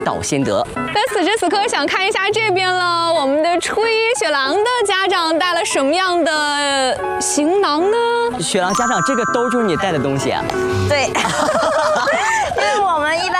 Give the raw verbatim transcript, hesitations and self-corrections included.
到先得。 但此时此刻，想看一下这边了，我们的初一雪狼的家长带了什么样的行囊呢？ 雪狼家长，这个兜就是你带的东西啊？ 对，因为我们一般